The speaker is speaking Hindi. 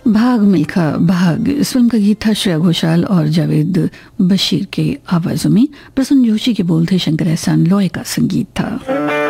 भाग मिल्खा भाग, इस फिल्म का गीत था श्रेया घोषाल और जावेद बशीर के आवाजों में। प्रसून जोशी के बोल थे, शंकर एहसान लॉय का संगीत था।